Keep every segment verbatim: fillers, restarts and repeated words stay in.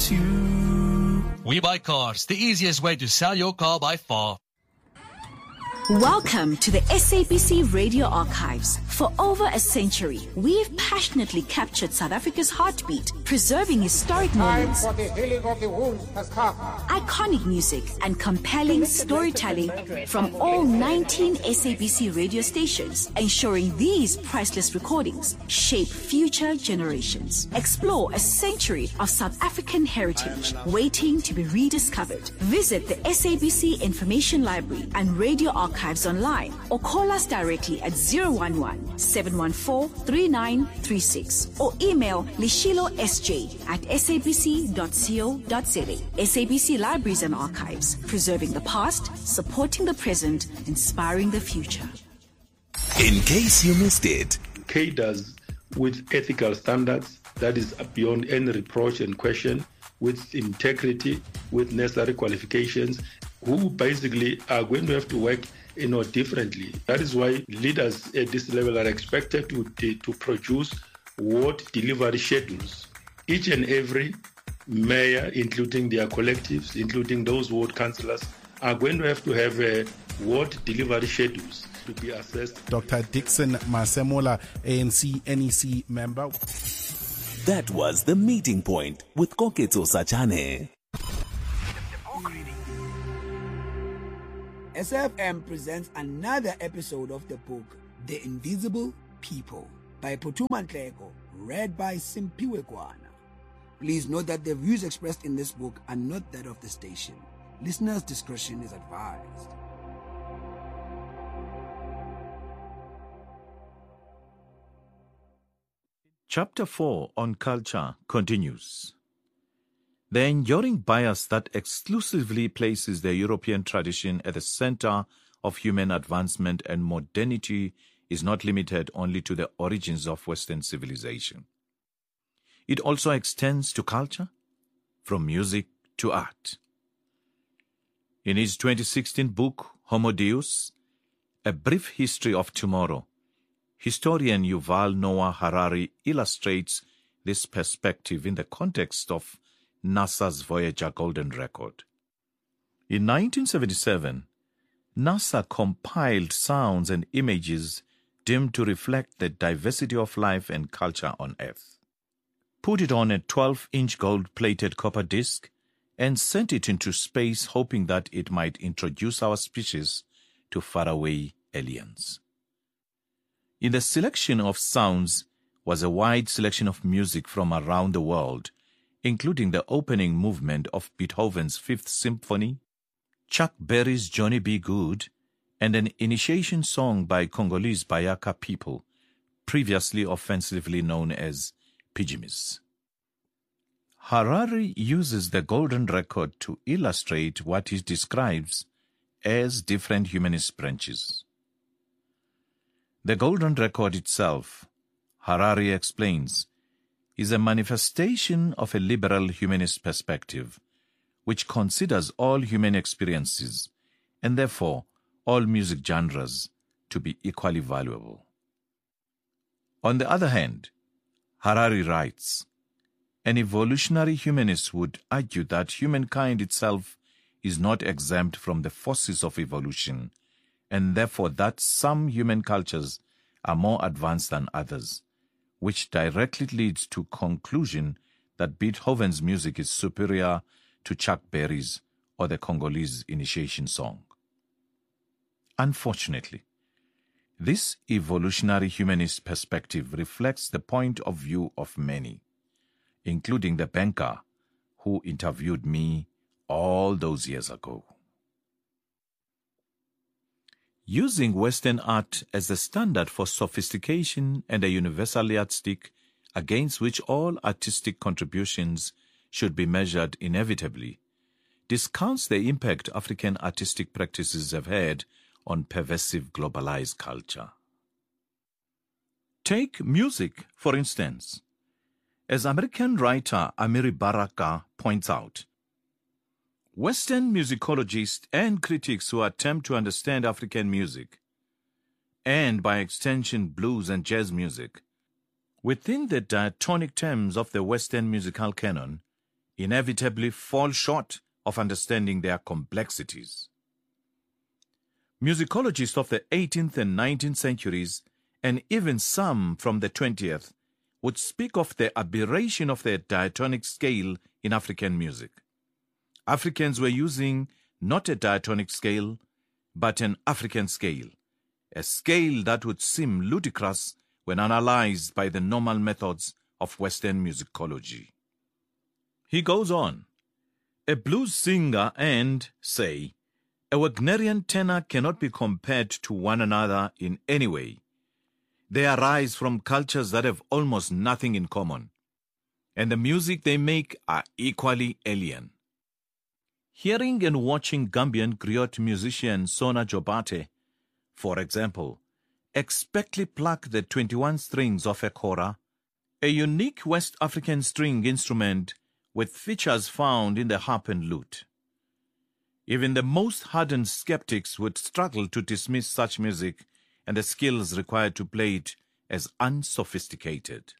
suits you. We Buy Cars, the easiest way to sell your car by far. Welcome to the S A B C Radio Archives. For over a century, we've passionately captured South Africa's heartbeat, preserving historic moments, Time for the healing of the wounds has come. iconic music, and compelling storytelling from all nineteen S A B C radio stations, ensuring these priceless recordings shape future generations. Explore a century of South African heritage waiting to be rediscovered. Visit the S A B C Information Library and Radio Archives online, or call us directly at zero one one, seven one four, three nine three six, or email lishilo s j at s a b c dot co dot za. S A B C Libraries and Archives, preserving the past, supporting the present, inspiring the future. In case you missed it, Cadres with ethical standards that is beyond any reproach and question, with integrity, with necessary qualifications, who basically are going to have to work you know, differently. That is why leaders at this level are expected to, to produce ward delivery schedules. Each and every mayor, including their collectives, including those ward councillors, are going to have to have a ward delivery schedules to be assessed. Doctor Dixon Masemola, A N C N E C member. that was The Meeting Point with Koketso Sachane. S F M presents another episode of the book, The Invisible People, by Phuthuma Nhleko, read by Simpiwe Kwana. Please note that the views expressed in this book are not that of the station. Listeners' discretion is advised. Chapter four on culture continues. The enduring bias that exclusively places the European tradition at the center of human advancement and modernity is not limited only to the origins of Western civilization. It also extends to culture, from music to art. In his twenty sixteen book, Homo Deus, A Brief History of Tomorrow, historian Yuval Noah Harari illustrates this perspective in the context of NASA's Voyager Golden Record. In nineteen seventy-seven, NASA compiled sounds and images deemed to reflect the diversity of life and culture on Earth, put it on a twelve-inch gold-plated copper disc, and sent it into space hoping that it might introduce our species to faraway aliens. In the selection of sounds was a wide selection of music from around the world, including the opening movement of Beethoven's Fifth Symphony, Chuck Berry's Johnny B. Good, and an initiation song by Congolese Bayaka people, previously offensively known as Pygmies. Harari uses the Golden Record to illustrate what he describes as different humanist branches. The Golden Record itself, Harari explains, is a manifestation of a liberal humanist perspective, which considers all human experiences, and therefore all music genres, to be equally valuable. On the other hand, Harari writes, an evolutionary humanist would argue that humankind itself is not exempt from the forces of evolution, and therefore that some human cultures are more advanced than others, which directly leads to conclusion that Beethoven's music is superior to Chuck Berry's or the Congolese initiation song. Unfortunately, this evolutionary humanist perspective reflects the point of view of many, including the banker who interviewed me all those years ago. Using Western art as the standard for sophistication and a universal yardstick against which all artistic contributions should be measured inevitably, discounts the impact African artistic practices have had on pervasive globalized culture. Take music, for instance. As American writer Amiri Baraka points out, Western musicologists and critics who attempt to understand African music, and by extension blues and jazz music, within the diatonic terms of the Western musical canon, inevitably fall short of understanding their complexities. Musicologists of the eighteenth and nineteenth centuries, and even some from the twentieth, would speak of the aberration of the diatonic scale in African music. Africans were using not a diatonic scale, but an African scale, a scale that would seem ludicrous when analyzed by the normal methods of Western musicology. He goes on, a blues singer and, say, a Wagnerian tenor cannot be compared to one another in any way. They arise from cultures that have almost nothing in common, and the music they make are equally alien. Hearing and watching Gambian griot musician Sona Jobate, for example, expertly pluck the twenty-one strings of a kora, a unique West African string instrument with features found in the harp and lute. Even the most hardened skeptics would struggle to dismiss such music and the skills required to play it as unsophisticated.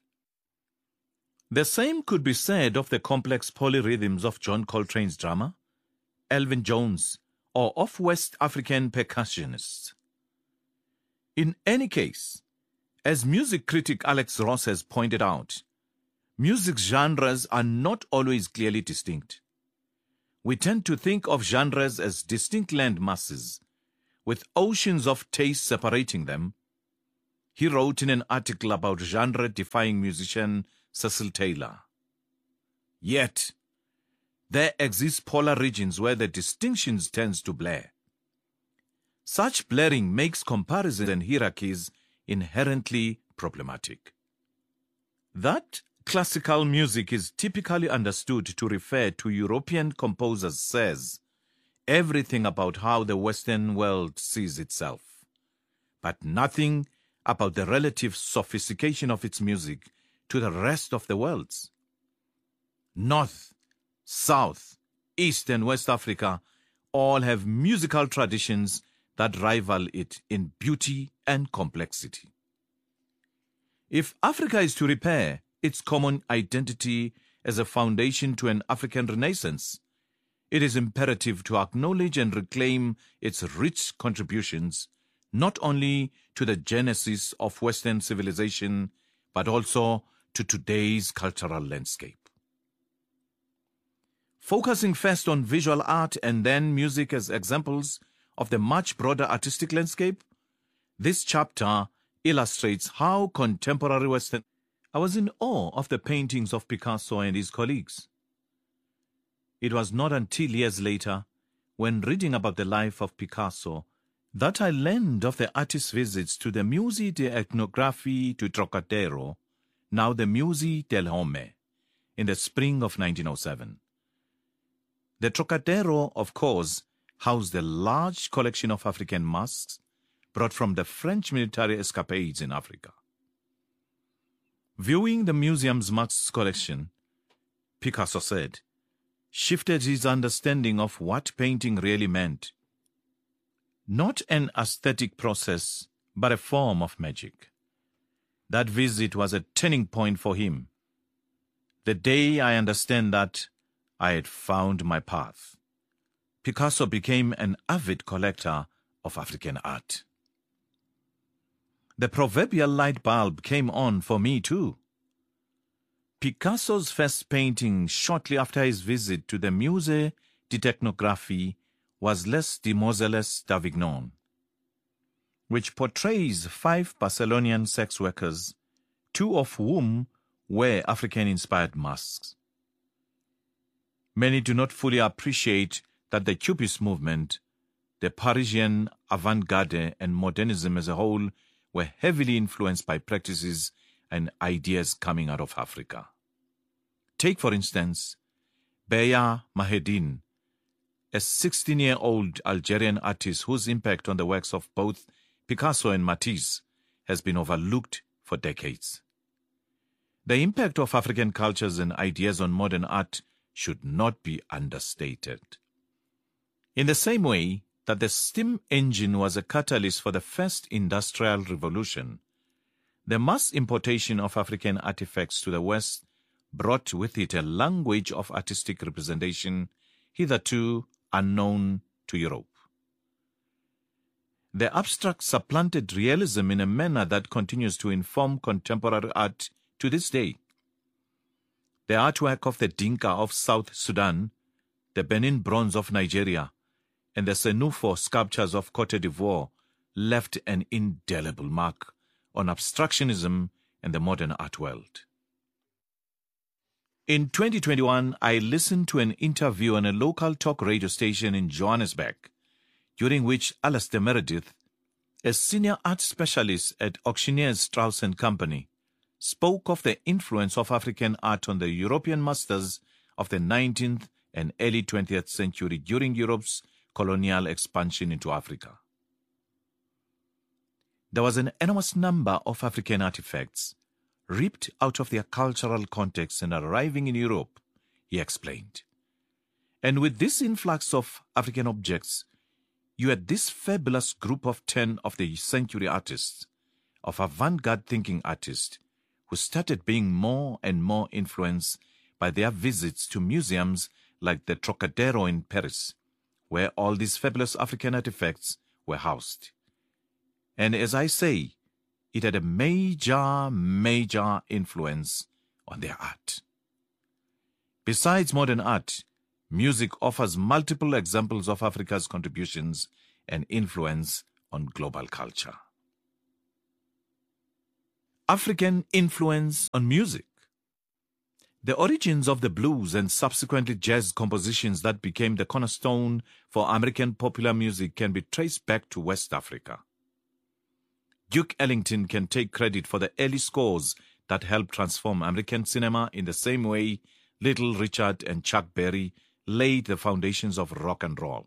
The same could be said of the complex polyrhythms of John Coltrane's drummer, Elvin Jones, or of West African percussionists. In any case, as music critic Alex Ross has pointed out, music genres are not always clearly distinct. We tend to think of genres as distinct land masses, with oceans of taste separating them. He wrote in an article about genre-defying musician Cecil Taylor. Yet, there exist polar regions where the distinctions tends to blur. Such blurring makes comparisons and hierarchies inherently problematic. That classical music is typically understood to refer to European composers says everything about how the Western world sees itself, but nothing about the relative sophistication of its music to the rest of the world's. North, South, East and West Africa all have musical traditions that rival it in beauty and complexity. If Africa is to repair its common identity as a foundation to an African Renaissance, it is imperative to acknowledge and reclaim its rich contributions not only to the genesis of Western civilization, but also to today's cultural landscape. Focusing first on visual art and then music as examples of the much broader artistic landscape, this chapter illustrates how contemporary Western... I was in awe of the paintings of Picasso and his colleagues. It was not until years later, when reading about the life of Picasso, that I learned of the artist's visits to the Musée d'Ethnographie du Trocadero, now the Musée del Homme, in the spring of nineteen oh seven. The Trocadero, of course, housed a large collection of African masks brought from the French military escapades in Africa. Viewing the museum's masks collection, Picasso said, shifted his understanding of what painting really meant. Not an aesthetic process, but a form of magic. That visit was a turning point for him. The day I understand that, I had found my path. Picasso became an avid collector of African art. The proverbial light bulb came on for me too. Picasso's first painting shortly after his visit to the Musée d'Ethnographie was Les Demoiselles d'Avignon, which portrays five Barcelonian sex workers, two of whom wear African-inspired masks. Many do not fully appreciate that the Cubist movement, the Parisian avant-garde and modernism as a whole were heavily influenced by practices and ideas coming out of Africa. Take, for instance, Beya Mahedine, a sixteen-year-old Algerian artist whose impact on the works of both Picasso and Matisse has been overlooked for decades. The impact of African cultures and ideas on modern art should not be understated. In the same way that the steam engine was a catalyst for the first industrial revolution, the mass importation of African artifacts to the West brought with it a language of artistic representation hitherto unknown to Europe. The abstract supplanted realism in a manner that continues to inform contemporary art to this day. The artwork of the Dinka of South Sudan, the Benin bronze of Nigeria, and the Senufo sculptures of Cote d'Ivoire left an indelible mark on abstractionism and the modern art world. In twenty twenty-one, I listened to an interview on a local talk radio station in Johannesburg, during which Alastair Meredith, a senior art specialist at Auctioneers Strauss and Company, spoke of the influence of African art on the European masters of the nineteenth and early twentieth century during Europe's colonial expansion into Africa. There was an enormous number of African artifacts ripped out of their cultural context and arriving in Europe, he explained. And with this influx of African objects, you had this fabulous group of ten of the century artists, of avant-garde thinking artists, who started being more and more influenced by their visits to museums like the Trocadero in Paris, where all these fabulous African artifacts were housed. And as I say, it had a major, major influence on their art. Besides modern art, music offers multiple examples of Africa's contributions and influence on global culture. African influence on music. The origins of the blues and subsequently jazz compositions that became the cornerstone for American popular music can be traced back to West Africa. Duke Ellington can take credit for the early scores that helped transform American cinema in the same way Little Richard and Chuck Berry laid the foundations of rock and roll.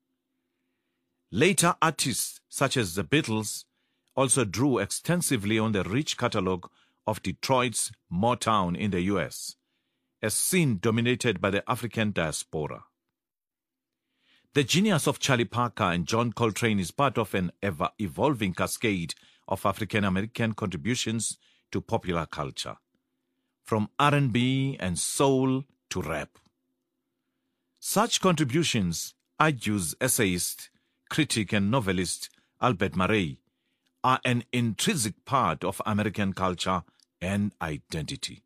Later artists such as the Beatles also drew extensively on the rich catalogue of Detroit's Motown in the U S, a scene dominated by the African diaspora. The genius of Charlie Parker and John Coltrane is part of an ever-evolving cascade of African-American contributions to popular culture, from R and B and soul to rap. Such contributions, argues essayist, critic and novelist Albert Murray, are an intrinsic part of American culture and identity.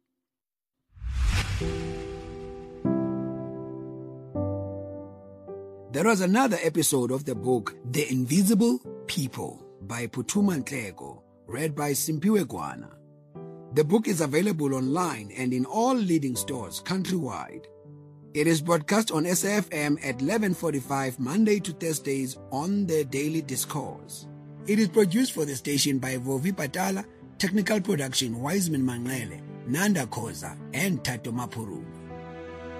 There was another episode of the book The Invisible People by Phuthuma Nhleko, read by Simpiwe Gwana. The book is available online and in all leading stores countrywide. It is broadcast on S A F M at eleven forty-five Monday to Thursdays on the Daily Discourse. It is produced for the station by Vovi Patala, technical production Wiseman Manglele, Nanda Khoza, and Tato Mapuru.